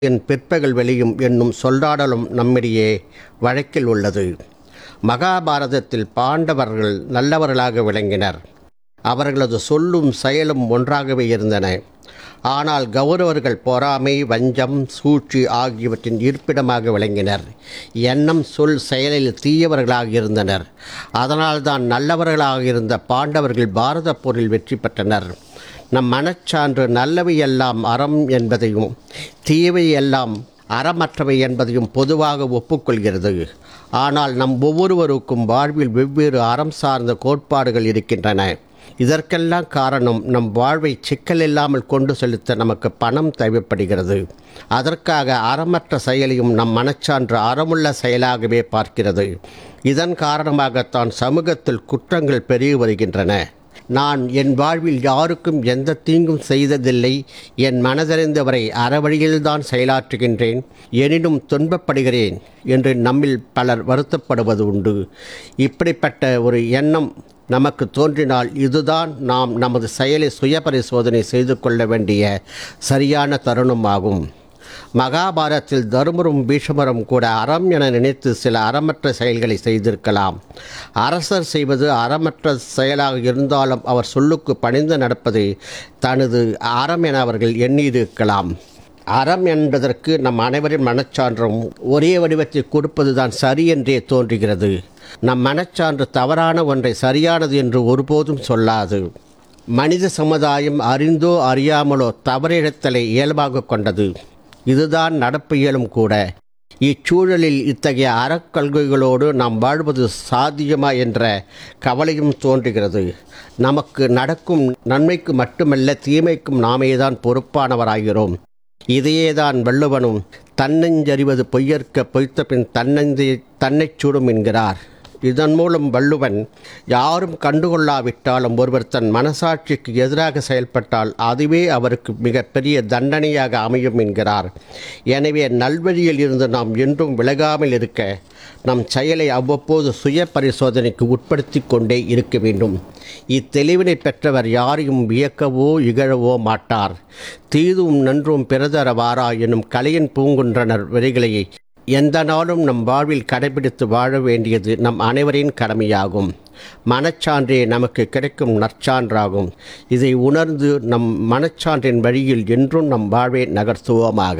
என் பிற்பகல் வெளியும் என்னும் சொல்லாடலும் நம்மிடையே வழக்கில் உள்ளது. மகாபாரதத்தில் பாண்டவர்கள் நல்லவர்களாக விளங்கினர். அவர்களது சொல்லும் செயலும் ஒன்றாகவே இருந்தன. ஆனால் கௌரவர்கள் பொறாமை, வஞ்சம், சூழ்ச்சி ஆகியவற்றின் இருப்பிடமாக விளங்கினர். எண்ணம், சொல், செயலில் தீயவர்களாக இருந்தனர். அதனால்தான் நல்லவர்களாக இருந்த பாண்டவர்கள் பாரத போரில் வெற்றி பெற்றனர். நம் மனச்சான்று நல்லவை எல்லாம் அறம் என்பதையும் தீயவை எல்லாம் அறமற்றவை என்பதையும் பொதுவாக ஒப்புக்கொள்கிறது. ஆனால் நம் ஒவ்வொருவருக்கும் வாழ்வில் வெவ்வேறு அறம் சார்ந்த கோட்பாடுகள் இருக்கின்றன. இதற்கெல்லாம் காரணம் நம் வாழ்வை சிக்கல் இல்லாமல் கொண்டு செலுத்த நமக்கு பணம் தேவைப்படுகிறது. அதற்காக அறமற்ற செயலையும் நம் மனச்சான்று அறமுள்ள செயலாகவே பார்க்கிறது. இதன் காரணமாகத்தான் சமூகத்தில் குற்றங்கள் பெருகி வருகின்றன. நான் என் வாழ்வில் யாருக்கும் எந்த தீங்கும் செய்ததில்லை, என் மனதறிந்தவரை அறவழியில்தான் செயலாற்றுகின்றேன், எனினும் துன்பப்படுகிறேன் என்று நம்மில் பலர் வருத்தப்படுவது உண்டு. இப்படிப்பட்ட ஒரு எண்ணம் நமக்கு தோன்றினால் இதுதான் நாம் நமது செயலை சுய பரிசோதனை செய்து கொள்ள வேண்டிய சரியான தருணமாகும். மகாபாரதத்தில் தருமரும் பீஷ்மரும் கூட அறம் என நினைத்து சில அறமற்ற செயல்களை செய்திருக்கலாம். அரசர் செய்வது அறமற்ற செயலாக இருந்தாலும் அவர் சொல்லுக்கு பணிந்து நடப்பது தனது அறம் என அவர்கள் எண்ணியிருக்கலாம். அறம் என்பதற்கு நம் அனைவரின் மனச்சான்றும் ஒரே வடிவத்தை கொடுப்பது தான் சரி என்றே தோன்றுகிறது. நம் மனச்சான்று தவறான ஒன்றை சரியானது என்று ஒருபோதும் சொல்லாது. மனித சமுதாயம் அறிந்தோ அறியாமலோ தவறிழைத்தலை இயல்பாக கொண்டது. இதுதான் நடப்பு இயலும் கூட. இச்சூழலில் இத்தகைய அறக்கொள்கைகளோடு நாம் வாழ்வது சாத்தியமா என்ற கவலையும் தோன்றுகிறது. நமக்கு நடக்கும் நன்மைக்கு மட்டுமல்ல, தீமைக்கும் நாமேதான் பொறுப்பானவராகிறோம். இதையேதான் வள்ளுவனும் தன்னஞ்சறிவது பொய்யற்க பொய்த்த பின் தன்னைச் சுடும் என்கிறார். இதன் மூலம் வள்ளுவன் யாரும் கண்டுகொள்ளாவிட்டாலும் ஒருவர் தன் மனசாட்சிக்கு எதிராக செயல்பட்டால் அதுவே அவருக்கு மிகப்பெரிய தண்டனையாக அமையும் என்கிறார். எனவே நல்வழியில் இருந்து நாம் என்றும் விலகாமல் இருக்க நம் செயலை அவ்வப்போது சுய பரிசோதனைக்கு உட்படுத்தி கொண்டே இருக்க வேண்டும். இத்தெளிவினை பெற்றவர் யாரையும் வியக்கவோ இகழவோ மாட்டார். தீதும் நன்றும் பிறதர வாரா எனும் கலையின் பூங்குன்றனர் வரிகளையை எந்த நாளும் நம் வாழ்வில் கடைபிடித்து வாழ வேண்டியது நம் அனைவரின் கடமையாகும். மனச்சான்றே நமக்கு கிடைக்கும் நற்சான்றாகும். இதை உணர்ந்து நம் மனச்சான்றின் வழியில் என்றும் நம் வாழ்வை நகர்த்துவோமாக.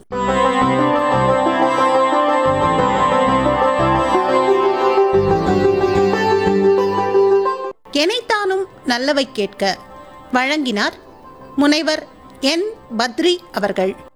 எனைத்தானும் நல்லவை கேட்க வழங்கினார் முனைவர் என் பத்ரி அவர்கள்.